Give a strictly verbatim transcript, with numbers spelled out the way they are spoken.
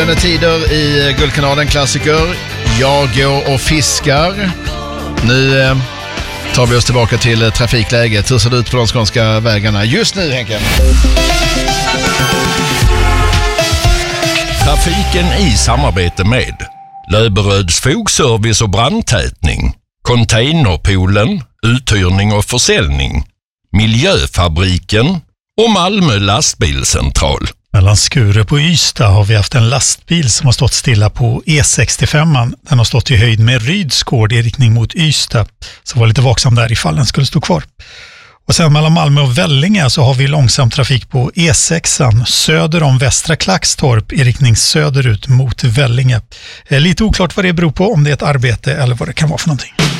Gyllene Tider i Guldkanalen Klassiker. Jag går och fiskar. Nu eh, tar vi oss tillbaka till eh, trafikläget. Hur ser det ut på de skånska vägarna just nu, Henke? Trafiken i samarbete med Löberöds fogservice och brandtätning, Containerpoolen, uthyrning och försäljning, Miljöfabriken och Malmö lastbilscentral. Mellan Skure på Ystad har vi haft en lastbil som har stått stilla på E sextiofem. Den har stått i höjd med Rydsgård i riktning mot Ystad. Så var lite vaksam där ifall den skulle stå kvar. Och sen mellan Malmö och Vellinge så har vi långsam trafik på E sex söder om Västra Klackstorp i riktning söderut mot Vellinge. Lite oklart vad det beror på, om det är ett arbete eller vad det kan vara för någonting.